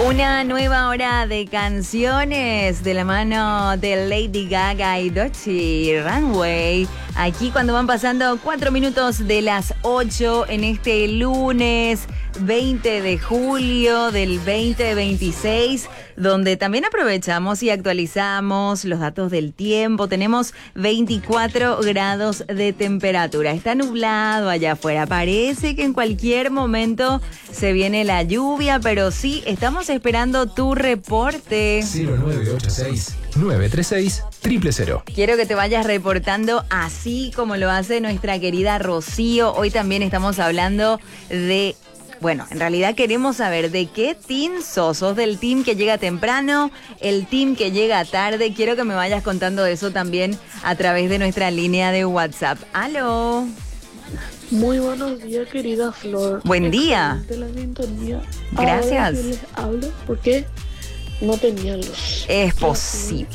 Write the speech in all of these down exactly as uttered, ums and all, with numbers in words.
Una nueva hora de canciones de la mano de Lady Gaga y Doechii Runway. Aquí cuando van pasando cuatro minutos de las ocho en este lunes veinte de julio del veinte veintiséis, donde también aprovechamos y actualizamos los datos del tiempo. Tenemos veinticuatro grados de temperatura. Está nublado allá afuera. Parece que en cualquier momento se viene la lluvia, pero sí, estamos esperando tu reporte. cero nueve ocho seis, nueve tres seis, cero cero cero. Quiero que te vayas reportando así como lo hace nuestra querida Rocío. Hoy también estamos hablando de... Bueno, en realidad queremos saber de qué team sos. ¿Sos del team que llega temprano? ¿El team que llega tarde? Quiero que me vayas contando eso también a través de nuestra línea de WhatsApp. ¡Aló! Muy buenos días, querida Flor. Buen día. De la sintonía. Gracias. Ahora yo les hablo porque no tenía luz. Es posible.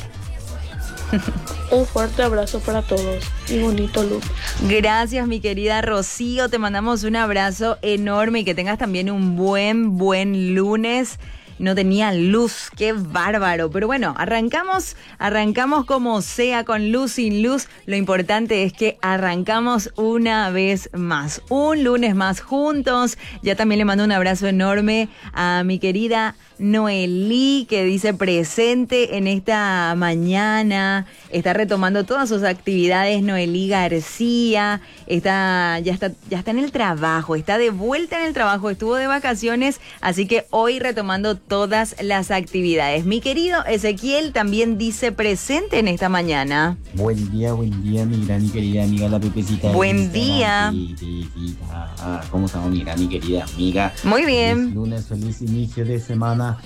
Un fuerte abrazo para todos y bonito lunes. Gracias, mi querida Rocío. Te mandamos un abrazo enorme y que tengas también un buen, buen lunes. No tenía luz, qué bárbaro. Pero bueno, arrancamos, arrancamos como sea, con luz, sin luz. Lo importante es que arrancamos una vez más. Un lunes más juntos. Ya también le mando un abrazo enorme a mi querida Noelí, que dice presente en esta mañana. Está retomando todas sus actividades. Noelí García está, ya está, ya está en el trabajo, está de vuelta en el trabajo, estuvo de vacaciones, así que hoy retomando todas las actividades. Mi querido Ezequiel también dice presente en esta mañana. Buen día, buen día, mi gran y querida amiga la Pepecita. Buen día. Ah, ¿cómo estamos, mi gran y querida amiga? Muy bien. Feliz lunes, feliz inicio de semana.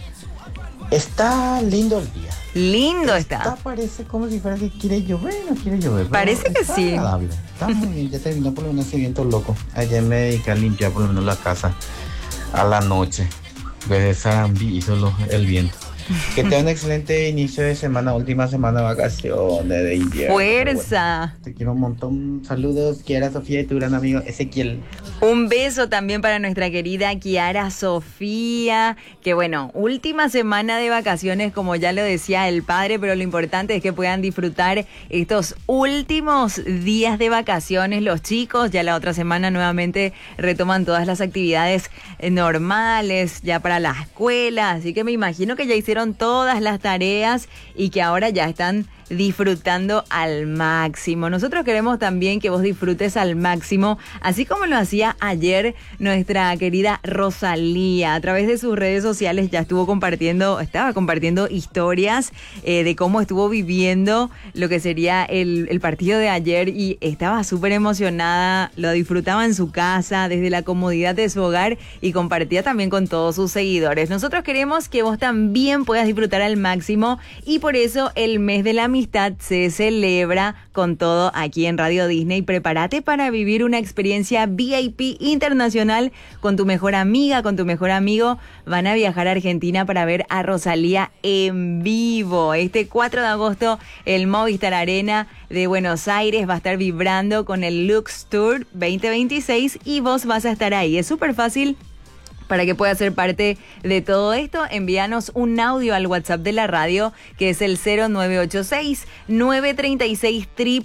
Está lindo el día. Lindo está. Está, parece como si fuera que quiere llover, no quiere llover. Parece que está sí. Agradable. Está muy bien, ya terminó por lo menos ese viento loco. Ayer me dediqué a limpiar por lo menos la casa a la noche. Desde Sarambí hizo lo, el viento. Que tenga un excelente inicio de semana, última semana de vacaciones de invierno. Fuerza. Bueno, te quiero un montón. Saludos, Kiara Sofía y tu gran amigo Ezequiel. Un beso también para nuestra querida Kiara Sofía, que bueno, última semana de vacaciones, como ya lo decía el padre, pero lo importante es que puedan disfrutar estos últimos días de vacaciones los chicos. Ya la otra semana nuevamente retoman todas las actividades normales, ya para la escuela, así que me imagino que ya hicieron todas las tareas y que ahora ya están disfrutando al máximo. Nosotros queremos también que vos disfrutes al máximo, así como lo hacía ayer nuestra querida Rosalía. A través de sus redes sociales ya estuvo compartiendo, estaba compartiendo historias eh, de cómo estuvo viviendo lo que sería el, el partido de ayer y estaba súper emocionada, lo disfrutaba en su casa, desde la comodidad de su hogar y compartía también con todos sus seguidores. Nosotros queremos que vos también puedas disfrutar al máximo y por eso el mes de la amistad se celebra con todo aquí en Radio Disney. Prepárate para vivir una experiencia V I P internacional con tu mejor amiga, con tu mejor amigo. Van a viajar a Argentina para ver a Rosalía en vivo. Este cuatro de agosto el Movistar Arena de Buenos Aires va a estar vibrando con el Lux Tour veinte veintiséis y vos vas a estar ahí. Es súper fácil. Para que puedas ser parte de todo esto, envíanos un audio al WhatsApp de la radio, que es el cero nueve ocho seis, nueve tres seis, cero